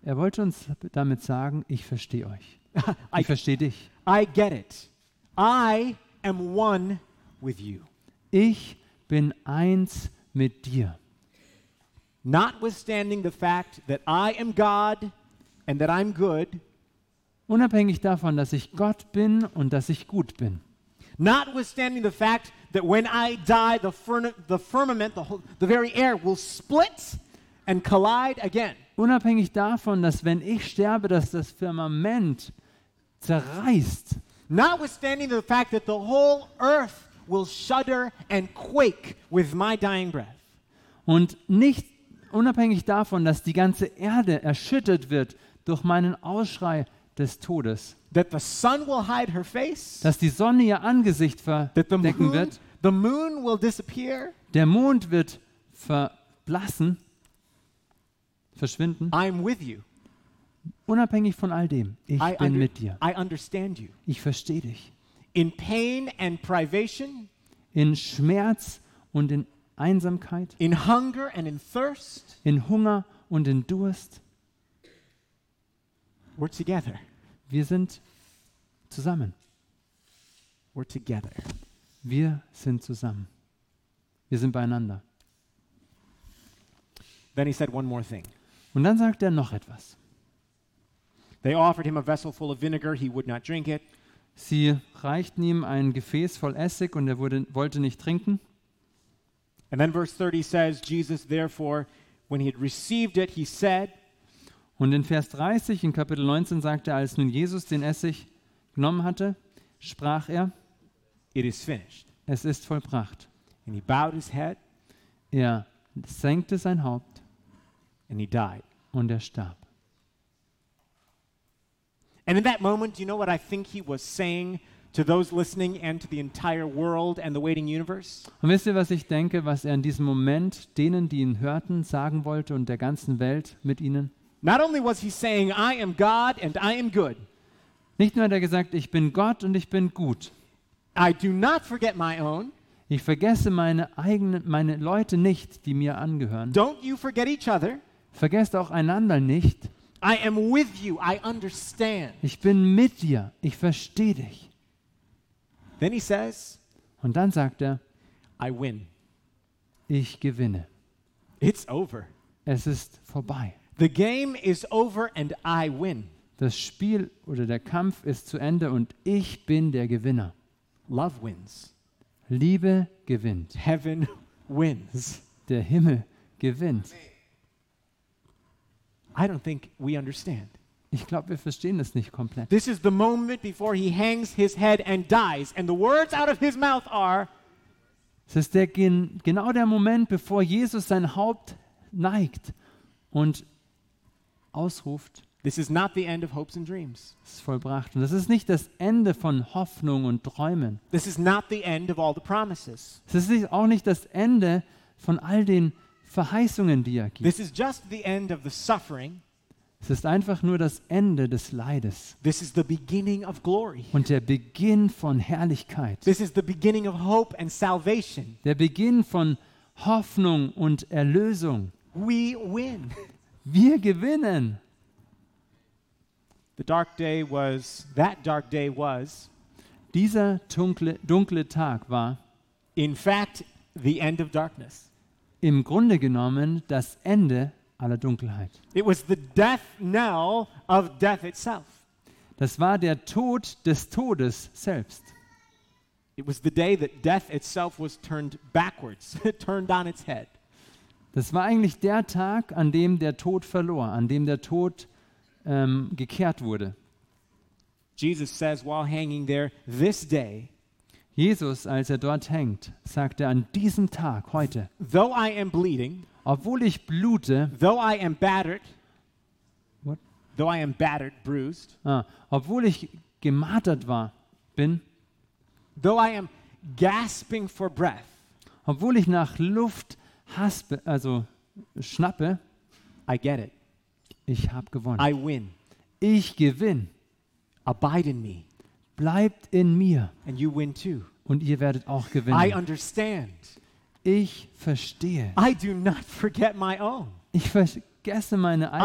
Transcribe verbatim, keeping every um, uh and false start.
Er wollte uns damit sagen, ich verstehe euch. I, Ich verstehe dich. I get it. I am one with you. Ich bin eins mit dir. Notwithstanding the fact that I am God and that I'm good, Unabhängig davon, dass ich Gott bin und dass ich gut bin. notwithstanding the fact that when I die, the, firn- the firmament, the, whole, the very air will split and collide again. Unabhängig davon, dass wenn ich sterbe, dass das Firmament zerreißt. Notwithstanding the fact that the whole earth will shudder and quake with my dying breath. Und nicht unabhängig davon, dass die ganze Erde erschüttert wird durch meinen Ausschrei des Todes. That the sun will hide her face. Dass die Sonne ihr Angesicht That the verdecken moon, wird. the moon will disappear. Der Mond wird verblassen, verschwinden. I'm with you. Unabhängig von all dem. Ich I, bin under- mit dir. I understand you. Ich verstehe dich. In pain and privation, In Schmerz und in Einsamkeit, in hunger and in thirst, in Hunger und in Durst. we're together. Wir sind zusammen. We're together. Wir sind zusammen. Wir sind beieinander. Then he said one more thing. Und dann sagt er noch etwas. They offered him a vessel full of vinegar. He would not drink it. Sie reichten ihm ein Gefäß voll Essig und er wurde, wollte nicht trinken. And then verse thirty says, Jesus therefore, when he had received it, he said, Und in Vers dreißig, in Kapitel neunzehn, sagt er, als nun Jesus den Essig genommen hatte, sprach er, it is finished. es ist vollbracht. And he bowed his head Er senkte sein Haupt and he died. und er starb. And in that moment, do you know what I think he was saying to those listening and to the entire world and the waiting universe? Und wisst ihr, was ich denke, was er in diesem Moment denen, die ihn hörten, sagen wollte und der ganzen Welt mit ihnen? Not only was he saying, I am God and I am good. Nicht nur hat er gesagt, ich bin Gott und ich bin gut. I do not forget my own. Ich vergesse meine eigenen, meine Leute nicht, die mir angehören. Don't you forget each other. Vergesst auch einander nicht. I am with you. I understand. Ich bin mit dir. Ich verstehe dich. Then he says, Und dann sagt er, I win. ich gewinne. It's over. Es ist vorbei. The game is over and I win. Das Spiel oder der Kampf ist zu Ende und ich bin der Gewinner. Love wins. Liebe gewinnt. Heaven wins. Der Himmel gewinnt. I don't think we understand. Ich glaube, wir verstehen das nicht komplett. This is the moment before he hangs his head and dies. And the words out of his mouth are, Es ist der, gen- genau der Moment, bevor Jesus sein Haupt neigt und ausruft, this is not the end of hopes and dreams. es ist vollbracht. Und das ist nicht das Ende von Hoffnung und Träumen. This is not the end of all the promises. Es ist nicht, auch nicht das Ende von all den Verheißungen, die er gibt. This is just the end of the suffering. Es ist einfach nur das Ende des Leides This is the beginning of glory. und der Beginn von Herrlichkeit. This is the beginning of hope and salvation. Der Beginn von Hoffnung und Erlösung. We win. Wir gewinnen. The dark day was, that dark day was, Dieser dunkle, dunkle Tag war in fact, the end of darkness. im Grunde genommen das Ende aller Dunkelheit. It was the death knell of death itself. Das war der Tod des Todes selbst. It was the day that death itself was turned backwards, turned on its head. Das war eigentlich der Tag, an dem der Tod verlor, an dem der Tod ähm, gekehrt wurde. Jesus says while hanging there, this day, Jesus, als er dort hängt, sagte an diesem Tag, heute, though I am bleeding, obwohl ich blute, though I am battered, What? though I am battered, bruised, ah, obwohl ich gemartert war, bin, though I am gasping for breath, obwohl ich nach Luft haspe, also schnappe, I get it. ich habe gewonnen. I win. Ich gewinne. Abide in me, Bleibt in mir and you win too. und ihr werdet auch I gewinnen. understand. Ich verstehe. I do not forget my own. Ich vergesse meine